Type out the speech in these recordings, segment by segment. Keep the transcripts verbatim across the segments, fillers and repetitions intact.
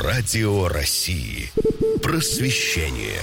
Радио России. Просвещение.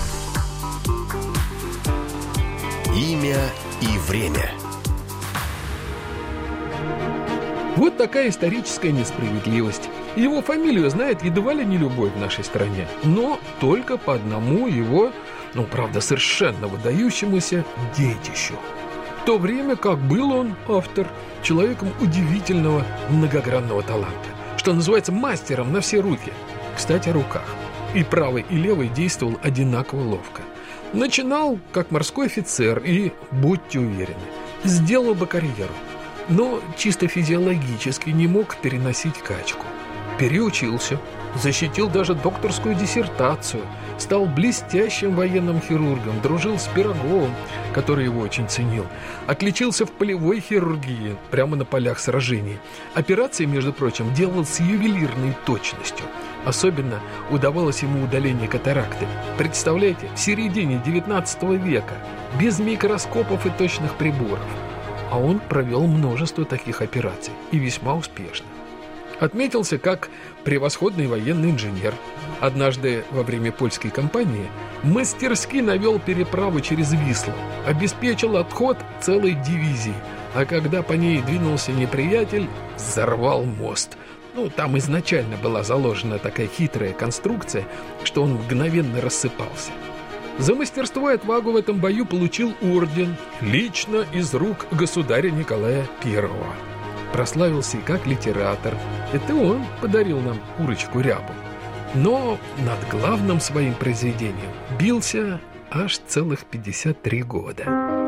Имя и время. Вот такая историческая несправедливость. Его фамилию знает едва ли не любой в нашей стране, но только по одному его, ну, правда, совершенно выдающемуся детищу. В то время как был он, автор, человеком удивительного многогранного таланта, что называется мастером на все руки. Кстати, о руках. И правый, и левый действовал одинаково ловко. Начинал как морской офицер и, будьте уверены, сделал бы карьеру. Но чисто физиологически не мог переносить качку. Переучился, защитил даже докторскую диссертацию, стал блестящим военным хирургом, дружил с Пироговым, который его очень ценил, отличился в полевой хирургии прямо на полях сражений. Операции, между прочим, делал с ювелирной точностью. Особенно удавалось ему удаление катаракты. Представляете, в середине девятнадцатого века, без микроскопов и точных приборов. А он провел множество таких операций, и весьма успешно. Отметился как превосходный военный инженер. Однажды во время польской кампании мастерски навел переправу через Вислу, обеспечил отход целой дивизии, а когда по ней двинулся неприятель, взорвал мост. Ну, там изначально была заложена такая хитрая конструкция, что он мгновенно рассыпался. За мастерство и отвагу в этом бою получил орден лично из рук государя Николая Первого. Прославился и как литератор. Это он подарил нам курочку Рябу. Но над главным своим произведением бился аж целых пятьдесят три года.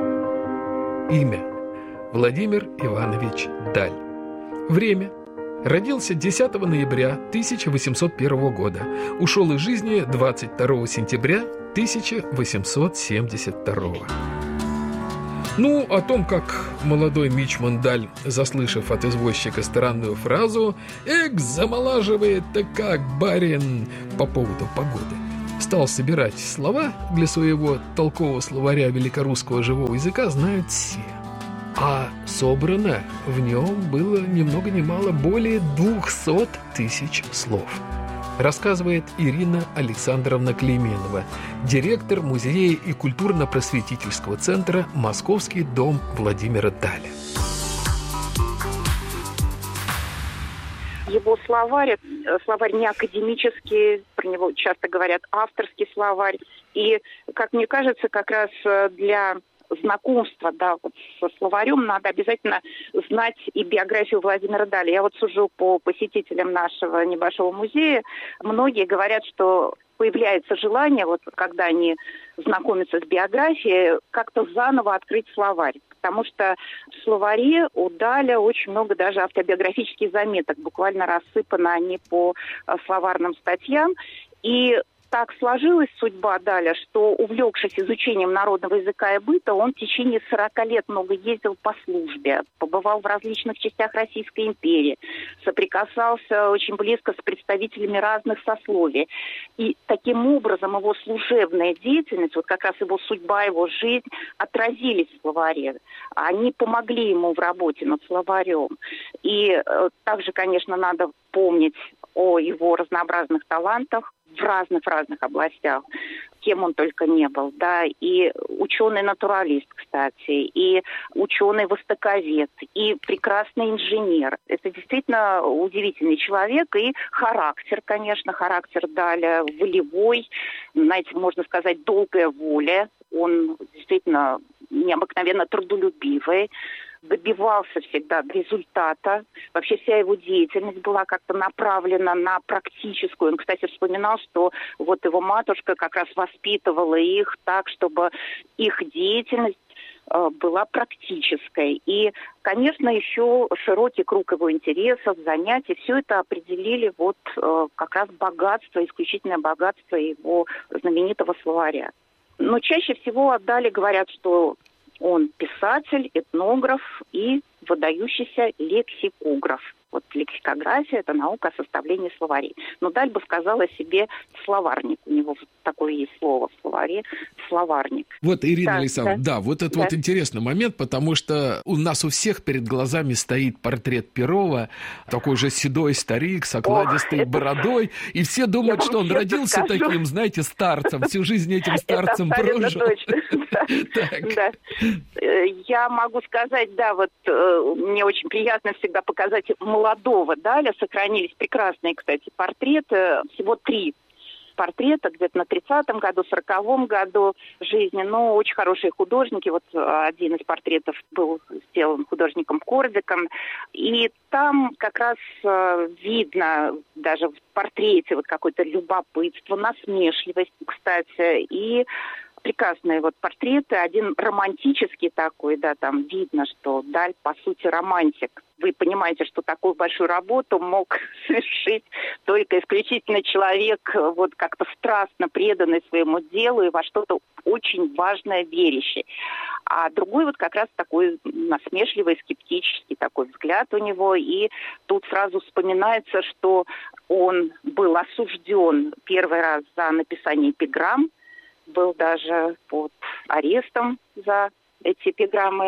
Имя – Владимир Иванович Даль. Время – родился десятого ноября тысяча восемьсот первого года. Ушел из жизни двадцать второго сентября тысяча восемьсот семьдесят второго. Ну, о том, как молодой мичман Даль, заслышав от извозчика странную фразу «Эк, замолаживает-то как, барин!» по поводу погоды, стал собирать слова для своего толкового словаря великорусского живого языка, знают все. А собрано в нем было ни много ни мало более двухсот тысяч слов. Рассказывает Ирина Александровна Клейменова, директор музея и культурно-просветительского центра «Московский дом Владимира Даля». Его словарь, словарь не академический, про него часто говорят авторский словарь. И, как мне кажется, как раз для знакомства, да, вот со словарем надо обязательно знать и биографию Владимира Даля. Я вот сужу по посетителям нашего небольшого музея. Многие говорят, что появляется желание, вот когда они знакомятся с биографией, как-то заново открыть словарь. Потому что в словаре у Даля очень много даже автобиографических заметок. Буквально рассыпаны они по словарным статьям. И так сложилась судьба Даля, что, увлекшись изучением народного языка и быта, он в течение сорока лет много ездил по службе, побывал в различных частях Российской империи, соприкасался очень близко с представителями разных сословий. И таким образом его служебная деятельность, вот как раз его судьба, его жизнь отразились в словаре. Они помогли ему в работе над словарем. И э, также, конечно, надо помнить о его разнообразных талантах в разных-разных областях, кем он только не был, да, и ученый-натуралист, кстати, и ученый-востоковед, и прекрасный инженер. Это действительно удивительный человек, и характер, конечно, характер Даля волевой, знаете, можно сказать, долгая воля, он действительно необыкновенно трудолюбивый, добивался всегда результата. Вообще вся его деятельность была как-то направлена на практическую. Он, кстати, вспоминал, что вот его матушка как раз воспитывала их так, чтобы их деятельность э, была практической. И, конечно, еще широкий круг его интересов, занятий, все это определили вот э, как раз богатство, исключительное богатство его знаменитого словаря. Но чаще всего о Дале говорят, что он писатель, этнограф и выдающийся лексикограф. Вот лексикография – это наука о составлении словарей. Но Даль бы сказала о себе словарник. У него такое есть слово в словаре – словарник. Вот, Ирина да, Александровна, да, да вот это да. вот интересный момент, потому что у нас у всех перед глазами стоит портрет Перова, такой же седой старик с окладистой Ох, бородой, это... и все думают, что он родился скажу. таким, знаете, старцем, всю жизнь этим старцем прожил. Да. Я могу сказать, да, вот мне очень приятно всегда показать молодого Даля. Сохранились прекрасные, кстати, портреты. Всего три портрета где-то на тридцатом году, сороковом году жизни. Но очень хорошие художники. Вот один из портретов был сделан художником Кордиком. И там как раз видно даже в портрете вот какое-то любопытство, насмешливость, кстати, и прекрасные вот портреты. Один романтический такой, да, там видно, что Даль, по сути, романтик. Вы понимаете, что такую большую работу мог совершить только исключительно человек, вот как-то страстно преданный своему делу и во что-то очень важное верящий. А другой вот как раз такой насмешливый, скептический такой взгляд у него. И тут сразу вспоминается, что он был осужден первый раз за написание эпиграмм, был даже под арестом за эти эпиграммы,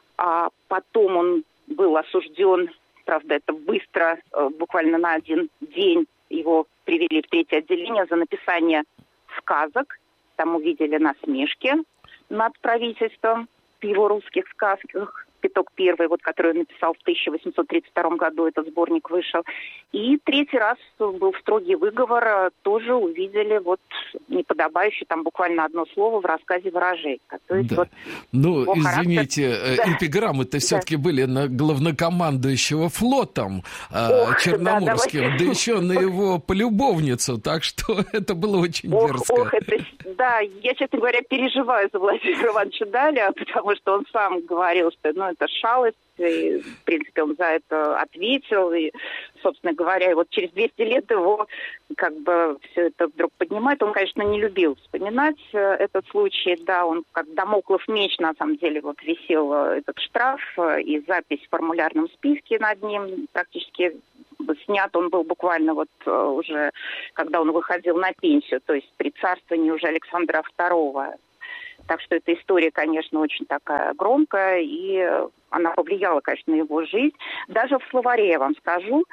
а потом он был осужден, правда, это быстро, буквально на один день его привели в третье отделение за написание сказок. Там увидели насмешки над правительством в его русских сказках. «Пяток первый», вот, который он написал в тысяча восемьсот тридцать втором году, этот сборник вышел. И третий раз был строгий выговор, тоже увидели вот неподобающее, там буквально одно слово в рассказе «Ворожей». То есть, да. вот, ну, извините, характер... эпиграммы-то да. все-таки были на главнокомандующего флотом ох, Черноморским, да, да еще на его полюбовницу, так что это было очень ох, дерзко. Ох, это, да, я, честно говоря, переживаю за Владимира Ивановича Даля, потому что он сам говорил, что ну, это шалость, и, в принципе, он за это ответил, и, собственно говоря, и вот через двести лет его как бы все это вдруг поднимает. Он, конечно, не любил вспоминать этот случай, да, он как дамоклов меч, на самом деле, вот висел этот штраф и запись в формулярном списке над ним практически снят он был буквально вот уже, когда он выходил на пенсию, то есть при царствовании уже Александра второго. Так что эта история, конечно, очень такая громкая, и она повлияла, конечно, на его жизнь. Даже в словаре, я вам скажу,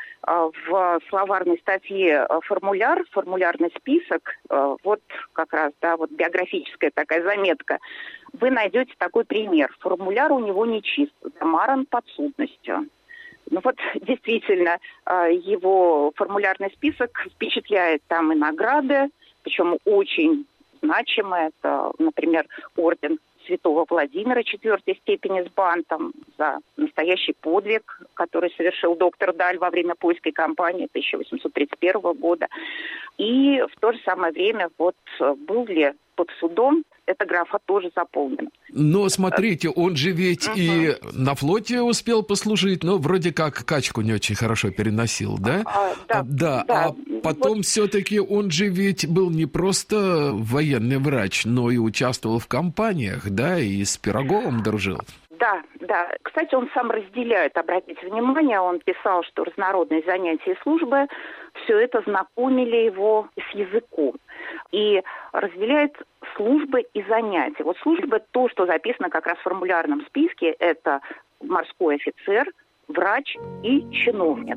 в словарной статье «Формуляр», формулярный список, вот как раз, да, вот биографическая такая заметка, вы найдете такой пример. Формуляр у него нечист, замаран подсудностью. Ну вот, действительно, его формулярный список впечатляет там и награды, причем очень значимые. Это, например, орден Святого Владимира четвертой степени с бантом за настоящий подвиг, который совершил доктор Даль во время польской кампании тысяча восемьсот тридцать первого года. И в то же самое время вот был ли под судом, эта графа тоже заполнена. Но смотрите, он же ведь uh-huh. и на флоте успел послужить, но вроде как качку не очень хорошо переносил, да? А, да, а, да. да. А потом вот. Все-таки он же ведь был не просто военный врач, но и участвовал в кампаниях, да, и с Пироговым дружил. Да, да. Кстати, он сам разделяет, обратите внимание, он писал, что разнородные занятия и службы, все это знакомили его с языком. И разделяет службы и занятия. Вот службы, то, что записано как раз в формулярном списке, это морской офицер, врач и чиновник.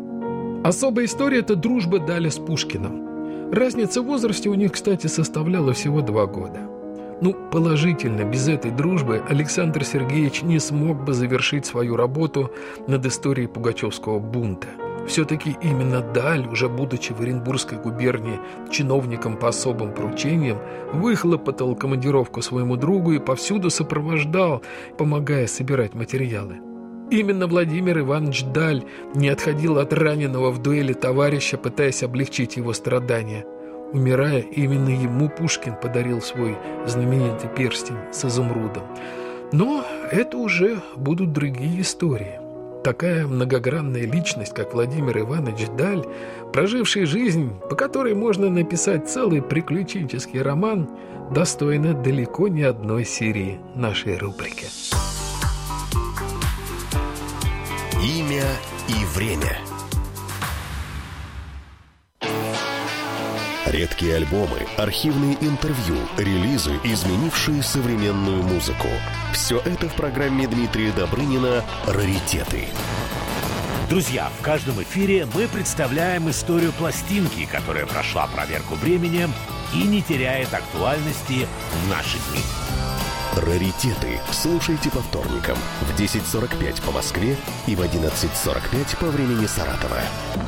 Особая история – это дружба Даля с Пушкиным. Разница в возрасте у них, кстати, составляла всего два года. Ну, положительно, без этой дружбы Александр Сергеевич не смог бы завершить свою работу над историей Пугачевского бунта. Все-таки именно Даль, уже будучи в Оренбургской губернии чиновником по особым поручениям, выхлопотал командировку своему другу и повсюду сопровождал, помогая собирать материалы. Именно Владимир Иванович Даль не отходил от раненого в дуэли товарища, пытаясь облегчить его страдания. Умирая, именно ему Пушкин подарил свой знаменитый перстень с изумрудом. Но это уже будут другие истории. Такая многогранная личность, как Владимир Иванович Даль, проживший жизнь, по которой можно написать целый приключенческий роман, достойна далеко не одной серии нашей рубрики. Имя и время. Редкие альбомы, архивные интервью, релизы, изменившие современную музыку. Все это в программе Дмитрия Добрынина «Раритеты». Друзья, в каждом эфире мы представляем историю пластинки, которая прошла проверку временем и не теряет актуальности в наши дни. «Раритеты» слушайте по вторникам в десять сорок пять по Москве и в одиннадцать сорок пять по времени Саратова.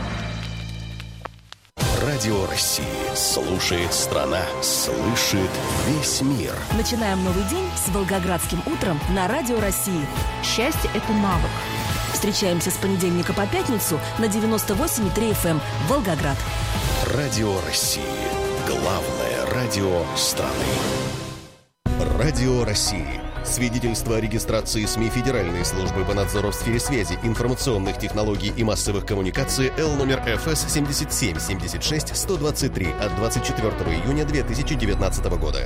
Радио России. Слушает страна. Слышит весь мир. Начинаем новый день с Волгоградским утром на Радио России. Счастье – это навык. Встречаемся с понедельника по пятницу на девяносто восемь и три эф эм Волгоград. Радио России. Главное радио страны. Радио России. Свидетельство о регистрации СМИ Федеральной службы по надзору в сфере связи, информационных технологий и массовых коммуникаций Л номер эф эс семьдесят семь семьдесят шесть сто двадцать три от двадцать четвёртого июня две тысячи девятнадцатого года.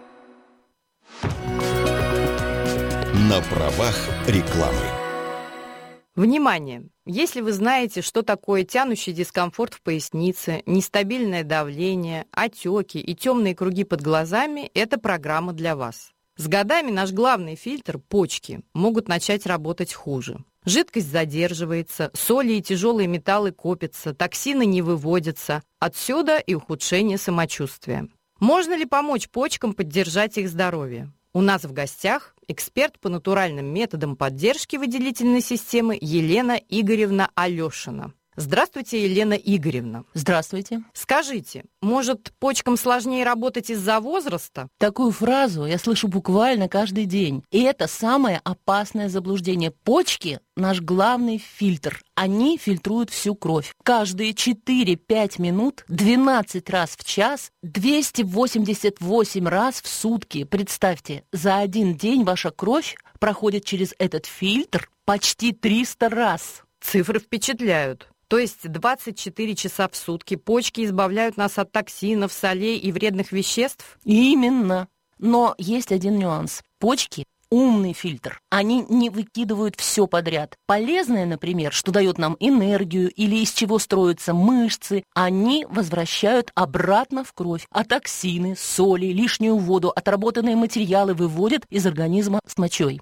На правах рекламы. Внимание! Если вы знаете, что такое тянущий дискомфорт в пояснице, нестабильное давление, отеки и темные круги под глазами, это программа для вас. С годами наш главный фильтр, почки, могут начать работать хуже. Жидкость задерживается, соли и тяжелые металлы копятся, токсины не выводятся. Отсюда и ухудшение самочувствия. Можно ли помочь почкам поддержать их здоровье? У нас в гостях эксперт по натуральным методам поддержки выделительной системы Елена Игоревна Алешина. Здравствуйте, Елена Игоревна. Здравствуйте. Скажите, может, почкам сложнее работать из-за возраста? Такую фразу я слышу буквально каждый день. И это самое опасное заблуждение. Почки – наш главный фильтр. Они фильтруют всю кровь. Каждые четыре-пять минут, двенадцать раз в час, двести восемьдесят восемь раз в сутки. Представьте, за один день ваша кровь проходит через этот фильтр почти триста раз. Цифры впечатляют. То есть двадцать четыре часа в сутки почки избавляют нас от токсинов, солей и вредных веществ? Именно. Но есть один нюанс. Почки – умный фильтр. Они не выкидывают все подряд. Полезное, например, что дает нам энергию или из чего строятся мышцы, они возвращают обратно в кровь. А токсины, соли, лишнюю воду, отработанные материалы выводят из организма с мочой.